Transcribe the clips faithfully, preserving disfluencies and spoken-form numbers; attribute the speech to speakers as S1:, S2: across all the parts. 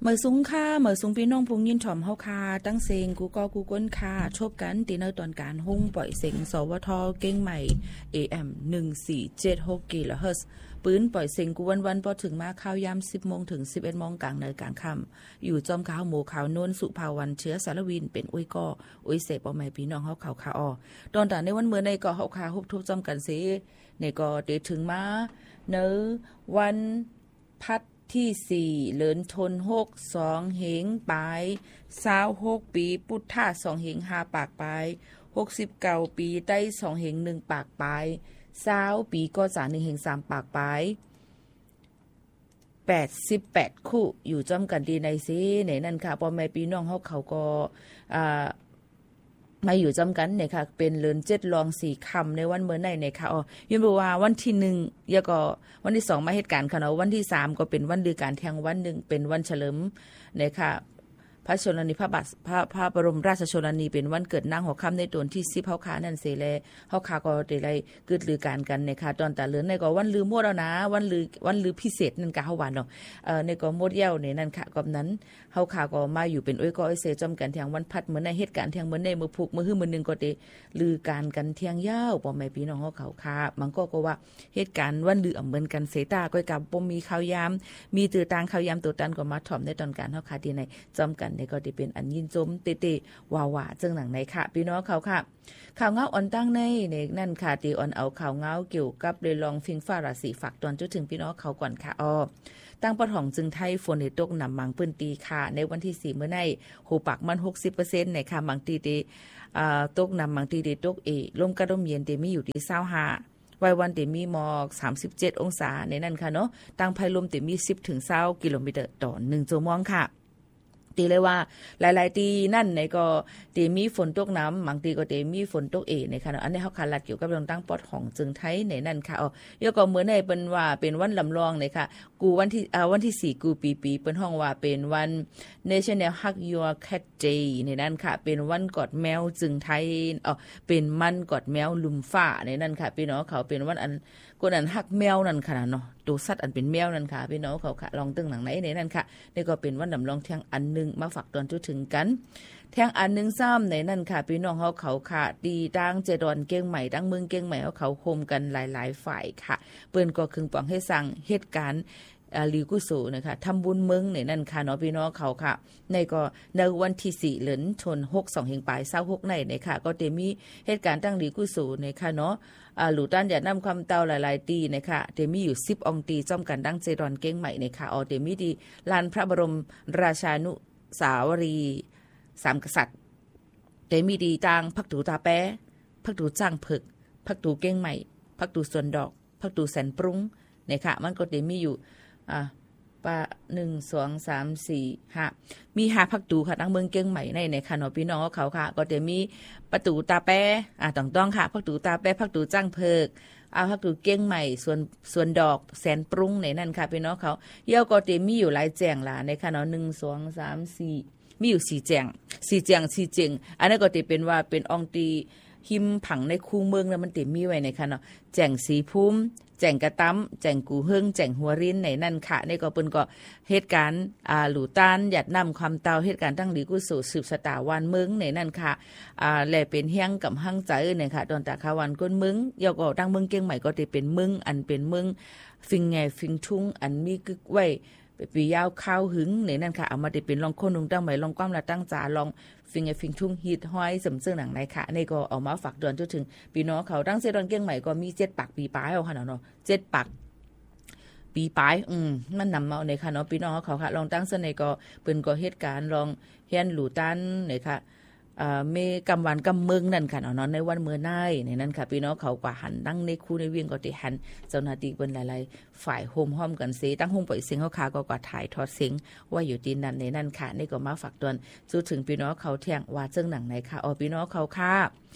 S1: เมื่อสุงค่าเมื่อสุงพี่น้องพุงยินถ่อมเฮาคาตั้งเซงกูก็กูก้นค่าชบกันตีในตอนการหุ้งปล่อยเสียงสวทเก้งใหม่ เอ เอ็ม หนึ่งสี่เจ็ดหก กิโลเฮิรตซ์ปืนปล่อยเสียงกูวันๆพอถึงมาข้าวยาม สิบโมงถึง สิบเอ็ดโมงกลางในกลางค่ำอยู่จอมข้าวหมูข้าวโน้นสุภาวันเชื้อสารวินเป็นอุ้ยก็อุ้ยเสพเอาใหม่พี่น้องเฮาข่าวคาออตอนแต่ในวันเมื่อในก็เฮาคาฮุบทุบจอมกันสิในก็เดถึงมาเนอวันพัดที่สี่เลินทนหกสองเหงปลายสาวหกปีพุทธาสองเหงห้าปากปลายหกสิบเก้าปีใต้สองเหงหนึ่งปากปลายสาวปีก็สามหนึ่งเหงสามปากปลายแปดสิบแปดคู่อยู่จอมกันดีในซีในนั่นค่ะพ่อแม่พี่น้องเขาเขาก็อ่ามาอยู่จำกันเนี่ยค่ะเป็นเลินเจ็ดลองสี่คำในวันเมื่อไหร่เนี่ยค่ะอ๋อยืนบอกว่าวันที่หนึ่งแล้วก็วันที่สองมาเหตุการณ์ค่ะเนาะวันที่สามก็เป็นวันดือการแทงวันหนึ่งเป็นวันเฉลิมเนี่ยค่ะพระชนนีพระบาทพระพระบรมราชชนนีเป็นวันเกิดนางหัวค่ำในตนที่สิบเฮาคานั่นเสแลเฮาคาก็ได้ไล่เกิดลือการกันเนี่ยค่ะตอนตาเลือนในก็วันลือหมดแล้วนะวันลือวันลือพิเศษนั่นก็เฮาว่าเนาะเอ่อในก็หมดเย้าในนั่นค่ะกับนั้นเฮาคาก็มาอยู่เป็นอ้อยก็อ้อยเสจอมกันเที่ยงวันพัดเหมือนในเหตุการณ์เที่ยงเหมือนในมื้อพุกมื้อฮื้อมื้อนึงก็ได้ลือการกันเที่ยงยาวบ่แม่พี่น้องเฮาเขาคามันก็ก็ว่าเหตุการณ์วันลือเหมือนกันเสตาก็กับบ่มีข่าวยามมีตือตางข่าวยามตัวตันก็มาถ่อมในตอนการเฮาคาที่ในจอมกันเนี่ยก็ได้เป็นอันยินจมเตๆวาๆจังหนังไหนค่ะพี่น้องเขาค่ะข่าวเงาอ่อนตั้งในในนั่นค่ะตีอ่อนเอาข่าวเงาเกี่ยวกับเลยลองฟิงฟ้าราศีฝากตอนจนถึงพี่น้องเขาก่อนค่ะอ้อตั้งปะถ่องจึงไทยฝนในตกนำมังปื้นตีค่ะในวันที่สี่เมื่อในโหปักมัน หกสิบเปอร์เซ็นต์ ในค่ะมังตีตีอ่าตกนำมังตีตีตกเอลมกระดมเย็นเตมีอยู่ที่ยี่สิบห้าวัยวันเตมีหมอกสามสิบเจ็ดองศาในนั่นค่ะเนาะตั้งไพลมเตมีสิบถึงยี่สิบกิโลเมตรต่อหนึ่งชั่วโมงค่ะตีเลยว่าหลายๆตีนั่นในก็ตีมีฝนตกน้ำบางตีก็ตีมีฝนตกเอในค่ะอันนี้เขาคาลัดเกี่ยวกับเรื่องตั้งปอดของจึงไทยในนั่นค่ะอ๋อยก็เหมือนในเป็นว่าเป็นวันลำลองเลยค่ะกูวันที่อ่าวันที่สี่กูปีปีเป็นห้องว่าเป็นวัน National Hug Your Cat Day ในนั่นค่ะเป็นวันกอดแมวจึงไทยอ๋อเป็นมันกอดแมวลุมฟ้าในนั่นค่ะพี่น้องเขาเป็นวันอันคนอันฮักแมวนั่นค่ะเนาะตัวสัตว์อันเป็นแมวนั่นค่ะพี่น้องเขาค่ะลองตึงหนังไหนในนั่นค่ะนี่ก็เป็นวันลำลองเที่ยงอันนึงมาฝากตอนจุถึงกันแทงอันนึงซ้ำในนั่นค่ะพี่น้องเขาเขาค่ะดีดังเจดอนเก้งใหม่ดังเมืองเก้งใหม่เขาเขาโฮมกันหลายๆฝ่ายค่ะเปิ้นก็คึงปองให้สั่งเหตุการณ์ลีกุโสนะคะทำบุญเมืองในนั่นค่ะเนาะพี่น้องเขาค่ะในก็ในวันที่สี่เหลินชนหกสองเฮงปลายเศร้าหกในในค่ะก็เตมีเหตุการณ์ตั้งลีกุโสในค่ะเนาะอ่าหลูต้านอย่านำคำเต้าหลายๆตีนะคะเตมีอยู่สิบองตีจ้อมกันดังเจดอนเก้งใหม่ในค่ะอ๋อเตมีดีลานพระบรมราชานุสาวรีสามกษัตริย์เตมีดีจางพักตูตาแปะพักตูจ้างผึกพักตูเก้งใหม่พักตูส่วนดอกพักตูแสนปรุงในค่ะมันก็เตมีอยู่อ่าปะหนึ่งสองสามสี่ห้ามีห้าพักตูค่ะทั้งเมืองเก้งใหม่ในในค่ะเนาะพี่น้องเขาค่ะก็จะมีประตูตาแปะอ่าต้องต้องค่ะพักตูตาแปะพักตูจ้างเพิกเอาพักตูเก้งใหม่ส่วนส่วนดอกแสนปรุงในนั่นค่ะพี่น้องเขาเยี่ยวก็จะมีอยู่หลายแจงล่ะในค่ะเนาะหนึ่งสองสามสี่มีอยู่สี่แจงสี่แจงสี่เจงอันนั้นก็จะเป็นว่าเป็นองตีหิมผังในคูเมืองแล้วมันเต็มมีไว้ในค่ะเนาะแจงสีพุ่มแจงกระตั้มแจงกูเฮิงแจงหัวรินในนั่นค่ะนี่ก็เป็นก็เหตุการณ์อ่าหลูต้านหยัดนำความเตาเหตุการณ์ตั้งดีกุสู่สืบสตาวันเมืองในนั่นค่ะอ่าแลเป็นเฮียงกับหังใจเนี่ยค่ะตอนตาคาวันก้นเมืองยก็ตั้งเมืองเกียงใหม่ก็จะเป็นเมืองอันเป็นเมืองฟิงแงฟิงทุ่งอันมีกึกไว้ปียาวข้าวหึงในนั่นค่ะเอามาได้เป็นลองคนนุงตั้งใหม่ลองความละตั้งจาลองฟิงไอฟิงทุ่งฮิตห้อยสมซึ่งหนังไหนค่ะนี่ก็เอามาฝากเดือนจนถึงปีน้องเขาตั้งเซดอนเก้งใหม่ก็มีเจ็ดปากปีปลายเอาค่ะเนาะเจ็ดปากปีปลายอืมมันนำมาในค่ะเนาะปีน้องเขาค่ะลองตั้งเสน่ห์ก็เป็นก็เหตุการณ์ลองเฮียนหลูตันเนี่ยค่ะอ่าเมกำวันกำเมืองนั่นค่ะเนาะในวันเมื่อไน่ในนั้นค่ะพี่น้องเขากว่าหันตั้งในคู่ในเวียงก็ติหันเจ้าหน้าที่เป็นหลายๆฝ่ายโฮมห้อมกันเสตั้งห้องปล่อยเสียงเขาคาก็กว่าถ่ายทอดเสียงว่าอยู่ที่นั่นในนั้นค่ะนี่ก็มาฝากตอนสู้ถึงพี่น้องเขาเที่ยงว่าเจ้งหนังไหนค่ะอ๋อพี่น้องเขาค่ะ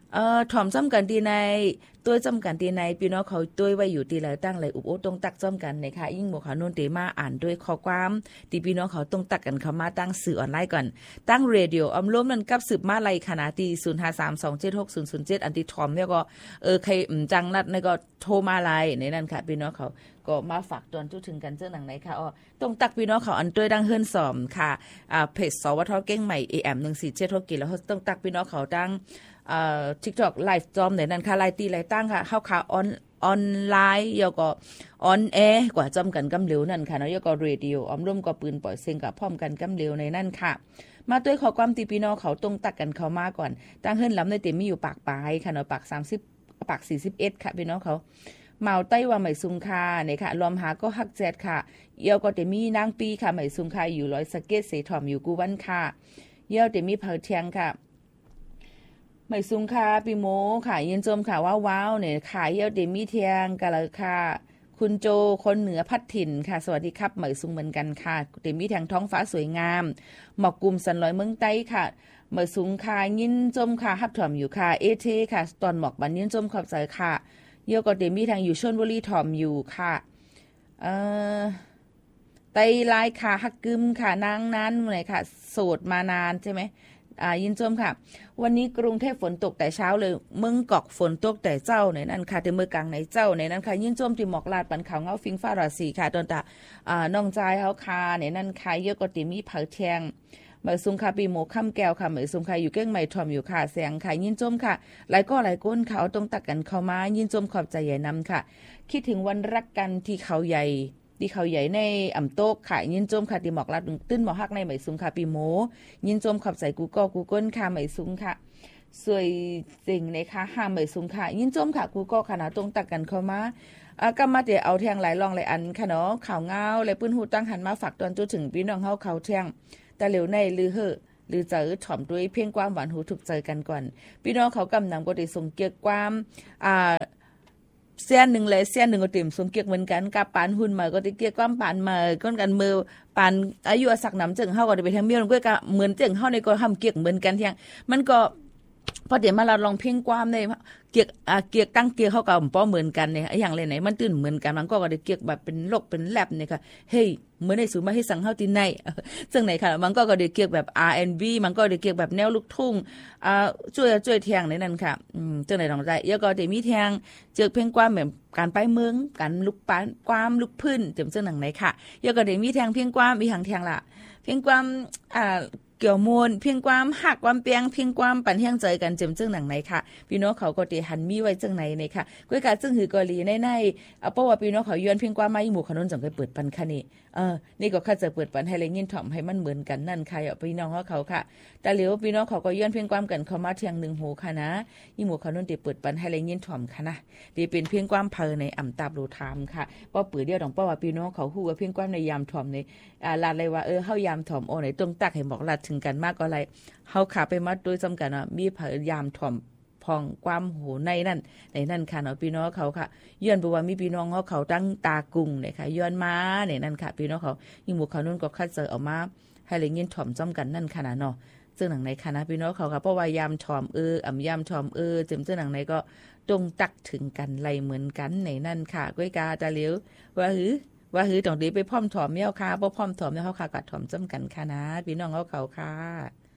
S1: เอ่อถ่อมจ้ำกันตีในตัวจ้ำกันตีในพี่น้องเขาตัวไว้อยู่ตีแล้วตั้งเลยอุบโอตรงตักจ้ำกันนะคะยิ่งหมู่เขาโน่นเตมาอ่านด้วยข้อความตีพี่น้องเขาตรงตักกันเข้ามาตั้งสื่อออนไลน์ก่อนตั้งเรดิโออำล้มนั่นกับสืบมาไลขณะตีศูนย์ห้าสามสองเจ็ดหกศูนย์ศูนย์เจ็ดอันที่ถ่อมเนี่ยก็เออใครจังนัดนี่ก็โทรมาไลในนั้นค่ะพี่น้องเขาก็มาฝากตอนจุดถึงกันเจ้าหนังไหนค่ะอ๋อตรงตักพี่น้องเขาอันด้วยดังเฮิรนสอมค่ะอ่าเพจสวทเก้งใหม่ เอ เอ็ม หนึ่งสี่เจ็ดหกกิแล้วตรงตักพี่น้องเขาตั้งเอ่อ TikTok ไลฟ์จอมไหนนั่นค่ะไลฟ์ตีไลฟ์ตั้งค่ะเฮาค่ะออนออนไลน์แล้วก็ออนแอร์กว่าจอมกันกำเหลวนั่นค่ะเนาะแล้วก็เรดิโอออมร่วมก็ปืนปล่อยเสียงกับพร้อมกันกำเหลวในนั่นค่ะมาด้วยข้อความตีพี่น้องเขาตรงตักกันเข้ามาก่อนตั้งเฮิรนล้ำในเต็มมีอยู่ปากปลายค่ะเนาะปากสามสิบปากสี่สิบเอ็ดค่ะพี่น้องเขาเมาไต้ว่าไหมซุงคาเนี่ยค่ะรวมหาก็ฮักแจดค่ะเยี่ยวก็เต็มมีนางปีค่ะไหมซุงคาอยู่ร้อยสะเก็ดเสถอมอยู่กูวันค่ะเยี่ยวเต็มมีเผาเทียงค่ะไหมซุงคาปีโมค่ะยินจมค่ะว่าว้าวเนี่ยขายเยี่ยวเต็มมีเทียงกันเลยค่ะคุณโจคนเหนือพัดถิ่นค่ะสวัสดีครับไหมซุงเหมือนกันค่ะเต็มมีเทียงท้องฟ้าสวยงามหมอกกลุ่มสันลอยเมืองใต้ค่ะไหมซุงคายินจมค่ะฮับถอมอยู่ค่ะเอเทค่ะตอนหมอกบันยินจมขอบใจค่ะเยี่ยวก็เต็มมีทางอยู่ชลบุรีถอมอยู่ค่ะเอ่อไตลายค่ะฮักกึมค่ะนางนั้นเมื่อไหร่ค่ะโสดมานานใช่ไหมอ่ายินจมค่ะวันนี้กรุงเทพฝนตกแต่เช้าเลยเมืองกอกฝนตกแต่เจ้าในนั้นค่ะแต่เมืองกลางในเจ้าในนั้นค่ะยินจมที่หมอกลาดปันขาวเงาฟิงฟ้าราศีค่ะตอนตาอ่าน้องใจเฮาค่ะในนั้นค่ะเยี่ยวก็เต็มมีเผาเทียงเหมือซุงคาปีโมค่ำแก้วค่ะเหมือซุงคาอยู่เก้งใหม่ทอมอยู่ค่ะแสงค่ะยินจมค่ะหลายก็หลายก้นเขาตรงตักกันเข้ามายินจมขอบใจใหญ่นำค่ะคิดถึงวันรักกันที่เขาใหญ่ที่เขาใหญ่ในอ่ำโต๊กค่ะยินจมค่ะที่หมอกลัดตื้นหมอกฮักในเหมือซุงคาปีโมยินจมขอบใจกูก็กูก้นค่ะเหมือซุงค่ะสวยจริงนะคะห้ามเหมือซุงค่ะยินจมค่ะกูก็ขนาดตรงตักกันเข้ามาอ่ะก็มาเดี๋ยวเอาแทงหลายรองหลายอันค่ะเนาะข่าวเงาและปื้นหูตั้งหันมาฝากตอนจุดถึงพี่น้องเฮาเขาแทงแต่เหลวในลือเหอะหรือเจอถ่อมด้วยเพียงความหวานหูถูกใจกันก่อนพี่น้องเขากำนำก็ได้ส่งเกียรความอ่าเสี้ยนหนึ่งเลยเสี้ยนหนึ่งก็เต็มส่งเกียรเหมือนกันกับปานหุ่นมาก็ได้เกียรความปานมาก้นกันมือปานอายุสักน้ำจึงเฮาก็ได้ไปทางเมียนก็เหมือนจึงเฮาในก็ทำเกียรเหมือนกันเที่ยงมันก็พอเดี๋ยวมาเราลองเพ่งความในเกียกอ่าเกียกตั้งเกียกเข้ากับป้อเหมือนกันเนี่ยอย่างไรไหนมันตื่นเหมือนกันมันก็ก็ได้เกียกแบบเป็นโรคเป็นแลบเนี่ยค่ะเฮ้ยเหมือนในสูมาให้สั่งเฮาที่ไหนซึ่งไหนค่ะมันก็ก็ได้เกียกแบบ อาร์ แอนด์ บี มันก็ได้เกียกแบบแนวลูกทุ่งอ่าช่วยช่วยเทียงในนั้นค่ะอืมจังไหนต้องได้แล้วก็ได้มีเทียงเจอเพ่งความแบบการไปเมืองการลุกปานความลุกพื้นเต็มจังหนังไหนค่ะแล้วก็ได้มีเทียงเพ่งความมีหางเทียงล่ะเพ่งความอ่าเกี่ยวมูลเพียงความหักความเปียงเพียงความปันเฮียงใจกันเจิมจึงหนังไหนค่ะพี่น้องเขาก็ตีหันมีไว้จึงไหนในค่ะก้อยกาจึงหือกอลีในในเอาเพราะว่าพี่น้องเขาย้อนเพียงความมาอีหมู่ขนนจังเคยเปิดปันค่ะนี่เออนี่ก็ข้าจะเปิดปันให้เลยยินถ่อมให้มันเหมือนกันนั่นค่ะพี่น้องเขาเขาค่ะแต่เหลียวพี่น้องเขาก็ย้อนเพียงความกันเขามาเทียงหนึ่งหูค่ะนะอีหมู่ขนนตีเปิดปันให้เลยยินถ่อมค่ะนะตีเป็นเพียงความเพอในอ่ำตาบรูทามค่ะเพราะปือเดียวดองเพราะว่าพี่น้องเขาฮู้ว่าเพียงความในยามถ่อมในอ่าลาเลยว่าเออเฮายามถ่อมโอไหนตรงตักให้บอกลาถึงกันมากก็ไรเฮาขาไปมัดโดยจำกันว่ามีพยายามถ่อมพองความโหในนั่นในนั่นค่ะเนาะพี่น้องเขาค่ะย้อนบอกว่ามีพี่น้องเขาเขาตั้งตากุงเนี่ยค่ะย้อนมาเนี่ยนั่นค่ะพี่น้องเขายิ่งหมู่เขานุ่นก็คัดเจอออกมาให้เลยยินถ่อมจำกันนั่นค่ะนะเนาะซึ่งหนังในค่ะนะพี่น้องเขาค่ะเพราะว่ายามถ่อมเอออ่ำยามถ่อมเออเจิมซึ่งหนังในก็ตรงตักถึงกันไรเหมือนกันในนั่นค่ะก้อยกาตาเหลียวว่าหือว่าหือต้องดีไปพร้อมถ่อมเมี่ยวค่ะบ่พร้อมถ่อมเนี่ยเขาค่ะกัดถ่อมจำกันค่ะนะพี่น้องเขาเขาค่ะ